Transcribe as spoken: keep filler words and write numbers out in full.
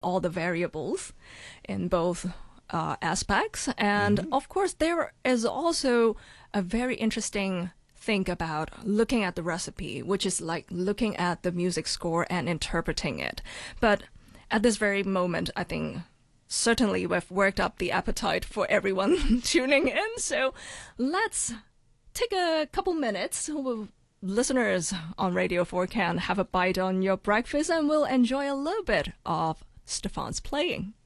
all the variables in both uh, aspects. And Mm-hmm. of course, there is also a very interesting thing about looking at the recipe, which is like looking at the music score and interpreting it. But at this very moment, I think certainly we've worked up the appetite for everyone tuning in. So let's take a couple minutes. We'll, listeners on Radio four can have a bite on your breakfast, and we'll enjoy a little bit of Stefan's playing.